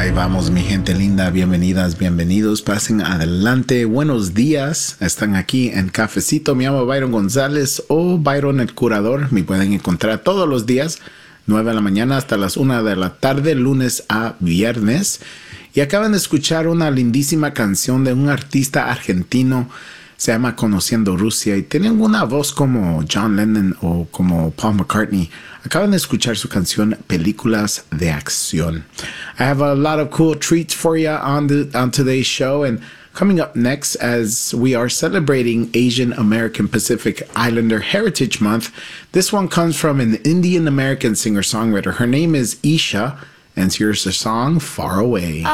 Ahí vamos, mi gente linda, bienvenidas, bienvenidos, pasen adelante, buenos días, están aquí en Cafecito, me llamo Byron González o Byron el Curador, me pueden encontrar todos los días, 9 de la mañana hasta las 1 de la tarde, lunes a viernes, y acaban de escuchar una lindísima canción de un artista argentino, se llama Conociendo Rusia, y tienen una voz como John Lennon o como Paul McCartney. Acaban de escuchar su canción Películas de Acción. I have a lot of cool treats for you on today's show, and coming up next, as we are celebrating Asian American Pacific Islander Heritage Month, this one comes from an Indian American singer-songwriter. Her name is Isha, and here's the song Far Away.